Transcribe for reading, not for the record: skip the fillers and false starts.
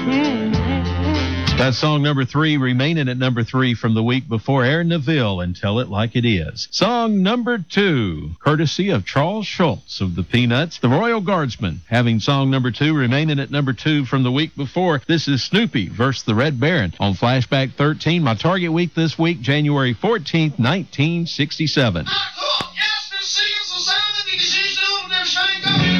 That's song number 3, remaining at number 3 from the week before, Aaron Neville and Tell It Like It Is. Song number 2, courtesy of Charles Schultz of the Peanuts, the Royal Guardsmen, having song number 2, remaining at number 2 from the week before. This is Snoopy versus the Red Baron on Flashback 13. My target week this week, January 14th, 1967.